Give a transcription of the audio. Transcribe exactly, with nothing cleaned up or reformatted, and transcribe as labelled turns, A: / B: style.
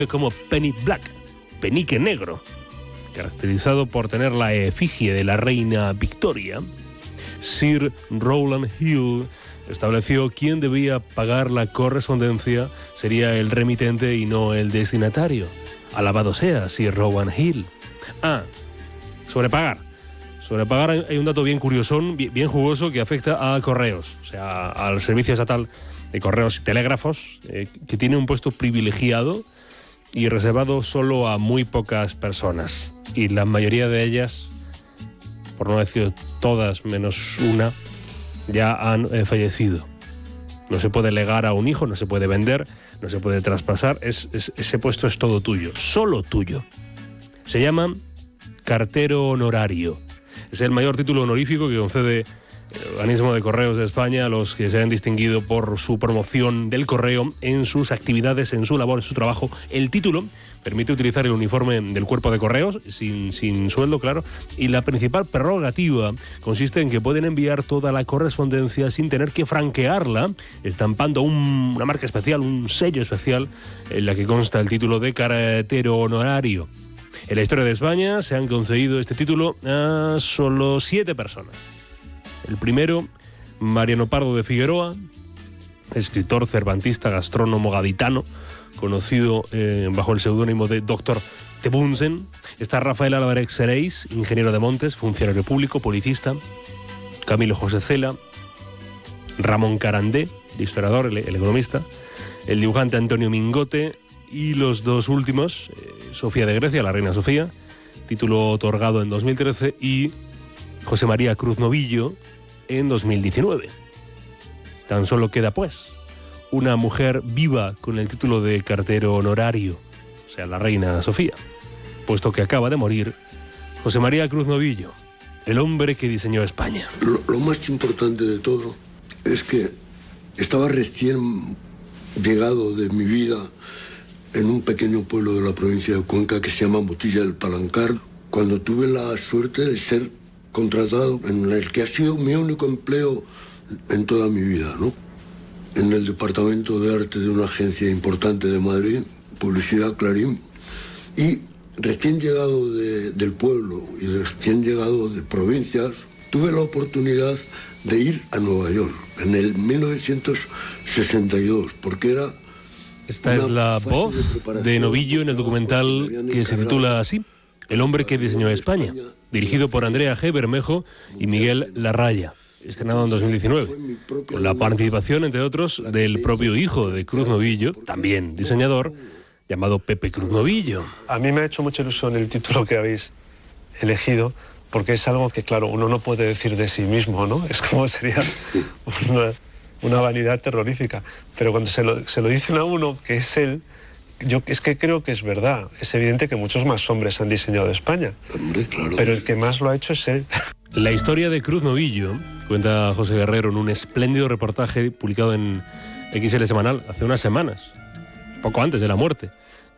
A: como Penny Black, penique negro, caracterizado por tener la efigie de la reina Victoria. Sir Rowland Hill estableció quién debía pagar la correspondencia sería el remitente y no el destinatario. Alabado sea Sir Rowland Hill. Ah, sobrepagar. Sobrepagar hay un dato bien curiosón, bien jugoso, que afecta a Correos, o sea, al Servicio Estatal de Correos y Telégrafos, eh, que tiene un puesto privilegiado y reservado solo a muy pocas personas. Y la mayoría de ellas, por no decir todas menos una, ya han eh, fallecido. No se puede legar a un hijo, no se puede vender, no se puede traspasar. Es, es, ese puesto es todo tuyo, solo tuyo. Se llama cartero honorario. Es el mayor título honorífico que concede el Organismo de Correos de España a los que se han distinguido por su promoción del correo en sus actividades, en su labor, en su trabajo. El título permite utilizar el uniforme del cuerpo de correos sin, sin sueldo, claro, y la principal prerrogativa consiste en que pueden enviar toda la correspondencia sin tener que franquearla, estampando un, una marca especial, un sello especial en la que consta el título de cartero honorario. En la historia de España se han concedido este título a solo siete personas. El primero, Mariano Pardo de Figueroa, escritor, cervantista, gastrónomo gaditano, conocido eh, bajo el seudónimo de doctor de Bunsen. Está Rafael Álvarez Seréis, ingeniero de montes, funcionario público, policista. Camilo José Cela, Ramón Carandé, el historiador, el, el economista. El dibujante Antonio Mingote y los dos últimos, eh, Sofía de Grecia, la reina Sofía, título otorgado en dos mil trece, y José María Cruz Novillo en dos mil diecinueve. Tan solo queda, pues, una mujer viva con el título de cartero honorario, o sea, la reina Sofía, puesto que acaba de morir José María Cruz Novillo, el hombre que diseñó España.
B: Lo, lo más importante de todo es que estaba recién llegado de mi vida en un pequeño pueblo de la provincia de Cuenca que se llama Motilla del Palancar, cuando tuve la suerte de ser contratado en el que ha sido mi único empleo en toda mi vida, ¿no? En el departamento de arte de una agencia importante de Madrid, Publicidad Clarín, y recién llegado de, del pueblo y recién llegado de provincias, tuve la oportunidad de ir a Nueva York en el mil novecientos sesenta y dos, porque era...
A: Esta es la voz de, de Novillo en el documental que se titula así, El hombre que diseñó España, dirigido por Andrea G. Bermejo y Miguel Larraya, estrenado en dos mil diecinueve, con la participación, entre otros, del propio hijo de Cruz Novillo, también diseñador, llamado Pepe Cruz Novillo.
C: A mí me ha hecho mucha ilusión el título que habéis elegido, porque es algo que, claro, uno no puede decir de sí mismo, ¿no? Es como sería una, una vanidad terrorífica. Pero cuando se lo, se lo dicen a uno, que es él, yo es que creo que es verdad. Es evidente que muchos más hombres han diseñado España,
B: Hombre, claro.
C: Pero el que más lo ha hecho es él.
A: La historia de Cruz Novillo, cuenta José Guerrero en un espléndido reportaje publicado en X L Semanal hace unas semanas, poco antes de la muerte.